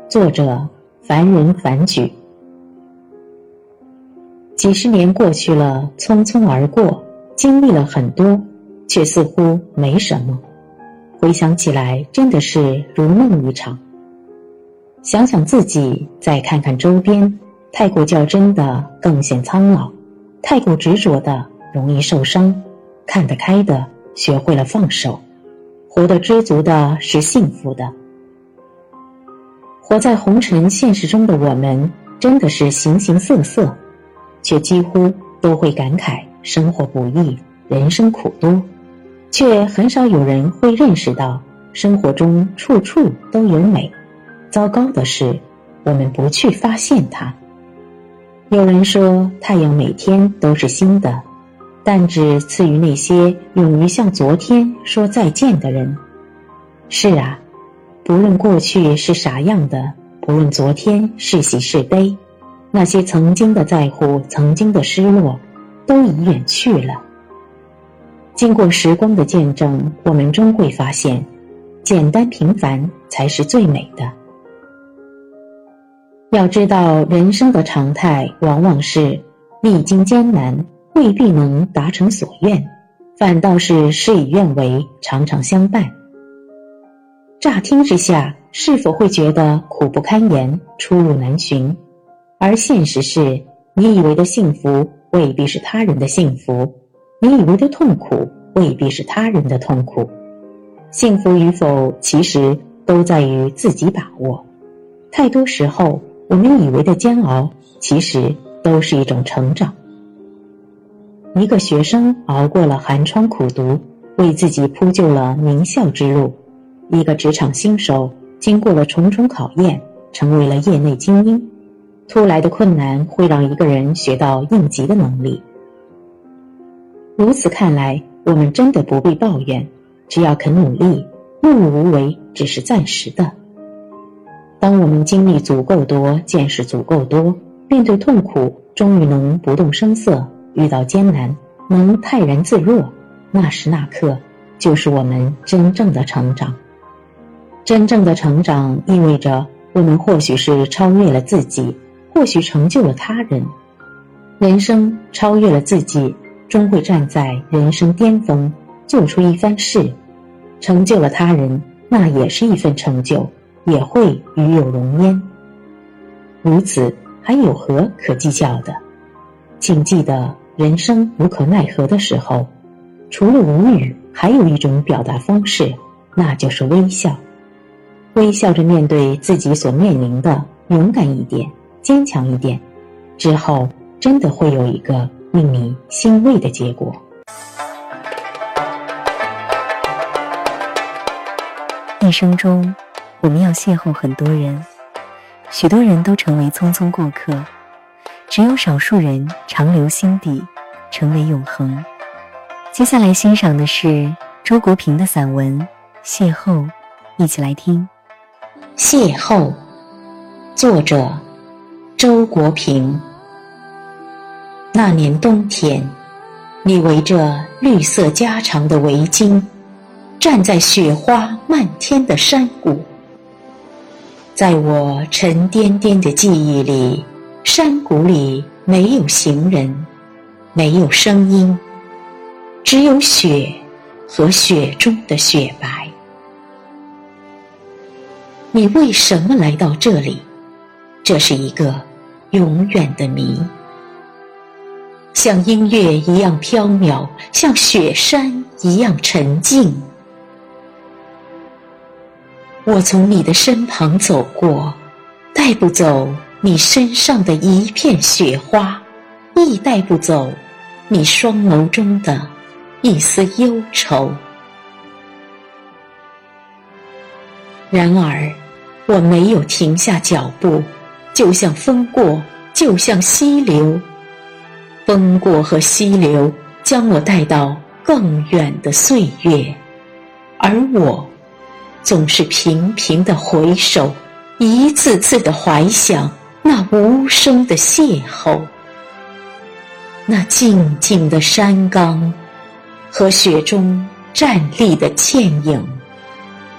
作者凡人凡举。几十年过去了，匆匆而过，经历了很多，却似乎没什么。回想起来，真的是如梦一场。想想自己，再看看周边，太过较真的更显苍老，太过执着的容易受伤，看得开的学会了放手，活得知足的是幸福的。活在红尘现实中的我们，真的是形形色色，却几乎都会感慨生活不易，人生苦多，却很少有人会认识到生活中处处都有美。糟糕的是，我们不去发现它。有人说太阳每天都是新的，但只次于那些勇于向昨天说再见的人。是啊，不论过去是啥样的，不论昨天是喜是悲，那些曾经的在乎，曾经的失落，都已远去了。经过时光的见证，我们终会发现，简单平凡才是最美的。要知道，人生的常态往往是历经艰难，未必能达成所愿，反倒是事与愿违，常常相伴。乍听之下，是否会觉得苦不堪言，出路难寻？而现实是，你以为的幸福未必是他人的幸福，你以为的痛苦未必是他人的痛苦。幸福与否，其实都在于自己把握。太多时候，我们以为的煎熬，其实都是一种成长。一个学生熬过了寒窗苦读，为自己铺就了名校之路；一个职场新手经过了重重考验，成为了业内精英。突来的困难会让一个人学到应急的能力。如此看来，我们真的不必抱怨，只要肯努力，碌碌无为只是暂时的。当我们经历足够多，见识足够多，面对痛苦终于能不动声色，遇到艰难能泰然自若，那时那刻就是我们真正的成长。真正的成长意味着我们或许是超越了自己，或许成就了他人。人生超越了自己，终会站在人生巅峰，做出一番事；成就了他人，那也是一份成就，也会与有荣焉。如此，还有何可计较的？请记得，人生无可奈何的时候，除了无语，还有一种表达方式，那就是微笑。微笑着面对自己所面临的，勇敢一点，坚强一点，之后真的会有一个令你欣慰的结果。 一生中，我们要邂逅很多人，许多人都成为匆匆过客，只有少数人长留心底，成为永恒。接下来欣赏的是周国平的散文《邂逅》，一起来听。 邂逅，作者周国平。那年冬天，你围着绿色加长的围巾，站在雪花漫天的山谷。在我沉甸甸的记忆里，山谷里没有行人，没有声音，只有雪和雪中的雪白。你为什么来到这里？这是一个永远的谜。像音乐一样飘渺，像雪山一样沉静。我从你的身旁走过，带不走你身上的一片雪花，亦带不走你双眸中的一丝忧愁。然而，我没有停下脚步，就像风过，就像溪流。风过和溪流将我带到更远的岁月，而我总是频频地回首，一次次地怀想那无声的邂逅。那静静的山岗和雪中站立的倩影。